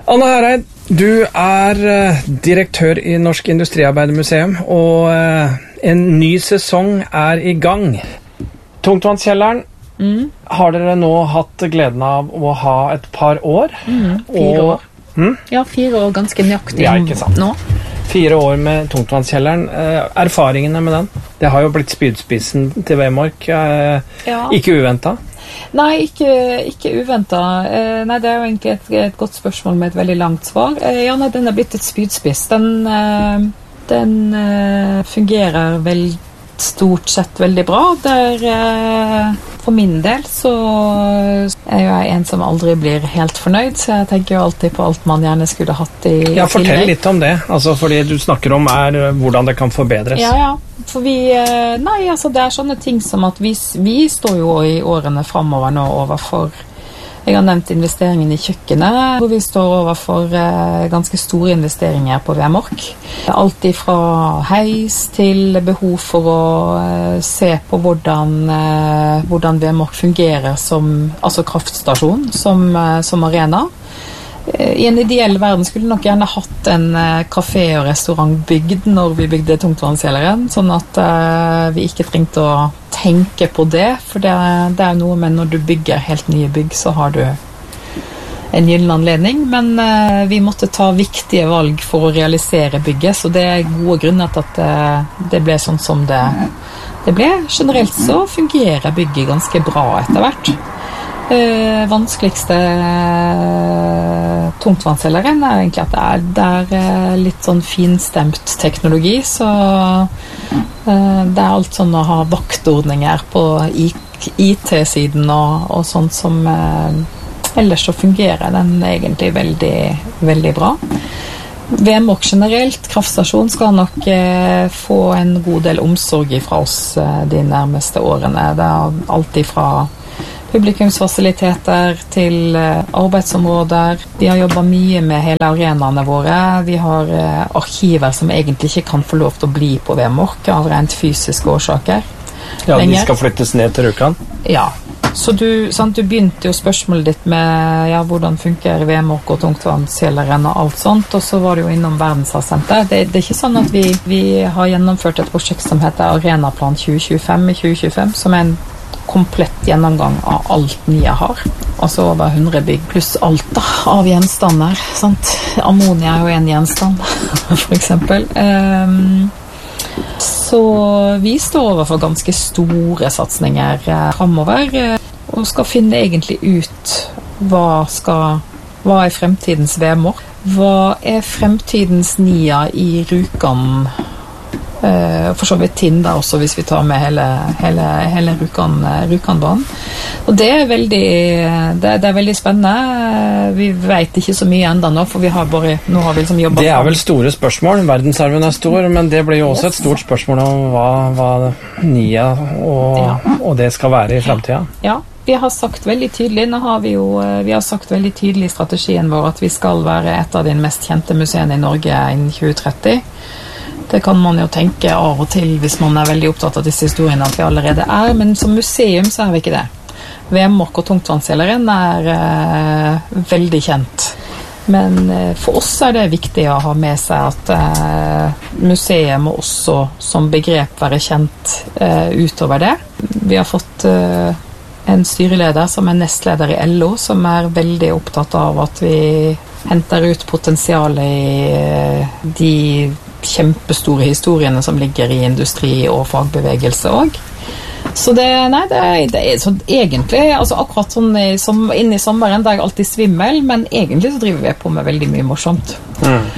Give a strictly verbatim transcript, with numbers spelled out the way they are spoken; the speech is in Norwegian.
Anna Hereid, du er uh, direktør i Norsk Industriarbeidermuseum, og uh, en ny sesong er i gang. Tungtvannskjelleren mm. har dere nå hatt gleden av å ha et par år. Mm, fire og, år. Mm? Ja, fire år ganske nøyaktig ja, ikke sant. Nå. Fire år med Tungtvannskjelleren. Uh, erfaringene med den? Det har jo blitt spydspissen til Vemork. Uh, ja. Ikke uventet? Nei, ikke, ikke uventet. Eh, nei, det er jo egentlig et, et godt spørsmål med et veldig langt svar. Eh, ja, nei, den er blitt et spydspiss. Den, eh, den eh, fungerer vel stort sett veldig bra. Der, eh, for min del så er jo jeg en som aldri blir helt fornøyd, så jeg tenker jo alltid på alt man gjerne skulle hatt i Ja, fortell litt om det. Altså, fordi du snakker om er hvordan det kan forbedres. Ja, ja. For vi, nei, altså det er sånne ting som at vi, vi står jo i årene fremover nå overfor, jeg har nevnt investeringen i kjøkkenet, hvor vi står overfor eh, ganske store investeringer på Vemork. Alt ifra heis til behov for å eh, se på hvordan, eh, hvordan Vemork fungerer som altså kraftstasjon, som, eh, som arena. I en ideell verden skulle vi nok gjerne hatt en kafé og restaurant bygd når vi bygde Tungtvannskjelleren, sånn at uh, vi ikke trengte å tenke på det, for det, det er noe med når du bygger helt nye bygg, så har du en gyllen anledning, men uh, vi måtte ta viktige valg for å realisere bygget, så det er gode grunner til at uh, det ble sånn som det, det ble. Generelt så fungerer bygget ganske bra etter hvert. Uh, vanskeligste uh, tungtvannskjelleren er egentlig at det er, det er uh, litt sånn finstemt teknologi, så uh, det er alt sånn å ha vaktordninger på I T-siden og, og sånt som uh, ellers så fungerer den egentlig veldig, veldig bra. Vemork generelt, kraftstasjon, skal nok uh, få en god del omsorg fra oss uh, de nærmeste årene. Det er alltid fra publikumsfasiliteter til arbeidsområder. Vi har jobbet mye med hele arenaene våre. Vi har arkiver som egentlig ikke kan få lov til å bli på Vemork av rent fysiske årsaker. Ja, de skal flyttes ned til Rjukan? Ja. Så du, sant, du begynte jo spørsmålet ditt med ja, hvordan funker Vemork og Tungtvannskjelleren og alt sånt, og så var det jo innom Verdensarvsenteret. Det, det er ikke sånn at vi, vi har gjennomført et prosjekt som heter Arenaplan tjue tjuefem i tjue tjuefem, som er en komplett gjennomgang av alt nye har. Altså over hundre bygg pluss alt da, av gjenstander. Sant? Ammonia er jo en gjenstand, for eksempel. Um, så vi står overfor ganske store satsninger uh, fremover, uh, og skal finne egentlig ut hva, skal, hva er fremtidens Vemork. Hva er fremtidens Nia i Rjukan? Uh, for så vidt Tinda også, hvis vi tar med hele, hele, hele Rjukan, Rjukanbanen. Og det er veldig det, det er veldig spennende. Vi vet ikke så mye enda nå, for vi har bare nå har vi liksom jobbet. Det er vel store spørsmål. Verdensarven er stor, men det blir jo også yes. et stort spørsmål om hva, hva Nia og, ja. og det skal være i fremtiden. Ja. Vi har sagt veldig tydelig, nå har vi jo vi har sagt veldig tydelig i strategien vår at vi skal være et av de mest kjente museene i Norge innen tjue tretti. Det kan man jo tenke av og til hvis man er veldig opptatt av disse historiene at vi allerede er, men som museum så er vi ikke det. Vemork og Tungtvannskjelleren er eh, veldig kjent. Men eh, for oss er det viktig å ha med seg at eh, museet må også som begrep være kjent eh, utover det. Vi har fått eh, en styreleder som er nestleder i L O, som er veldig opptatt av at vi henter ut potensialet i de kjempestore historiene som ligger i industri og fagbevegelse også. Så det, nei, det er, det er så egentlig, altså akkurat sånn i, som, inn i sommeren, det er alltid svimmel, men egentlig så driver vi på med veldig mye morsomt. Mm.